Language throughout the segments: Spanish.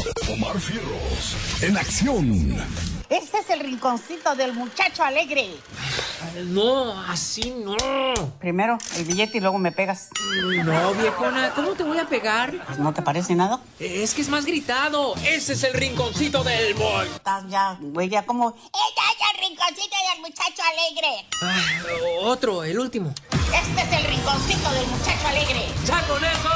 Omar Fierros, en acción. Este es el rinconcito del muchacho alegre. No, así no. Primero el billete y luego me pegas. No, viejona, ¿cómo te voy a pegar? Pues, ¿no te parece nada? Es que es más gritado. Ese es el rinconcito del boy. Estás ya, güey, ya como... ¡Este es el rinconcito del muchacho alegre! Otro, el último. Este es el rinconcito del muchacho alegre. ¡Ya con eso!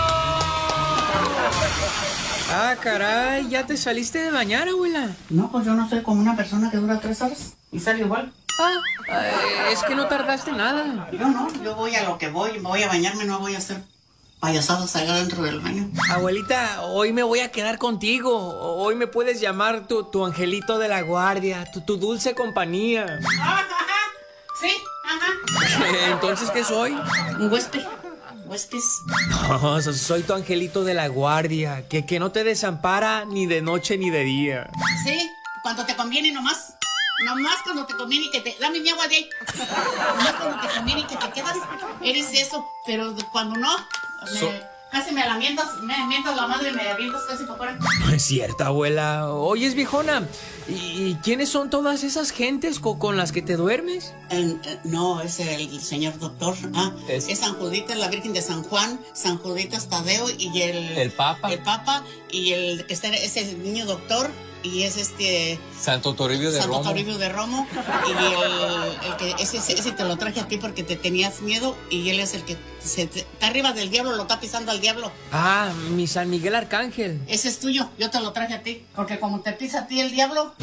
Ah, caray, ¿ya te saliste de bañar, abuela? No, pues yo no soy como una persona que dura 3 horas y sale igual. Es que no tardaste nada. Yo no, yo voy a lo que voy a bañarme, no voy a hacer payasadas allá dentro del baño. Abuelita, hoy me voy a quedar contigo. Hoy me puedes llamar tu angelito de la guardia, tu dulce compañía. Ajá, sí, ajá. ¿Entonces qué soy? Un huésped. ¿Huéspedes? No, soy tu angelito de la guardia, que no te desampara ni de noche ni de día. Sí, cuando te conviene nomás. Nomás cuando te conviene que te... Dame mi agua de ahí. Nomás cuando te conviene que te quedas, eres eso. Pero cuando no, casi me la mientas la madre, me avientas casi para afuera. No es cierto, abuela. Oyes, viejona, ¿y quiénes son todas esas gentes con las que te duermes? No, es el señor doctor. Es San Juditas, la Virgen de San Juan, San Juditas Tadeo y el Papa. El Papa y el que está es el niño doctor. Y es Santo Toribio de Romo. Toribio de Romo. Y el que ese te lo traje a ti porque te tenías miedo. Y él es el que está arriba del diablo, lo está pisando al diablo. Ah, mi San Miguel Arcángel. Ese es tuyo, yo te lo traje a ti. Porque como te pisa a ti el diablo.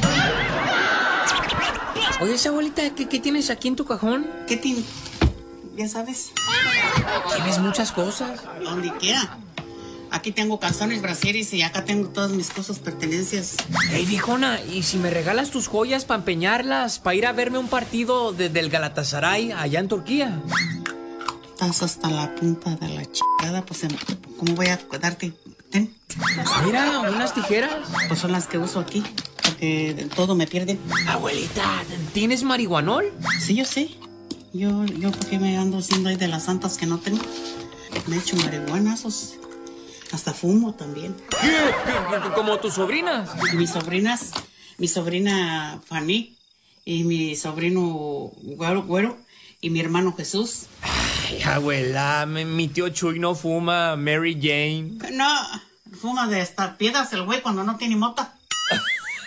Oye, esa abuelita, ¿qué tienes aquí en tu cajón? ¿Qué tiene? Ya sabes. Tienes muchas cosas. Donde quiera. Aquí tengo calzones, brasieres y acá tengo todas mis cosas, pertenencias. Ey, viejona, ¿y si me regalas tus joyas para empeñarlas, para ir a verme un partido del Galatasaray allá en Turquía? Estás hasta la punta de la chingada, pues, ¿cómo voy a darte? Ten. Mira, unas tijeras. Pues son las que uso aquí, porque todo me pierde. Abuelita, ¿tienes marihuanol? Sí, yo sé. Yo porque me ando haciendo ahí de las santas que no tengo. Me he hecho marihuanazos. Hasta fumo también. ¿Qué? ¿Como tus sobrinas? Mi sobrina Fanny y mi sobrino Güero y mi hermano Jesús. Ay, abuela, mi tío Chuy no fuma Mary Jane. No, fuma de estas piedras el güey cuando no tiene mota.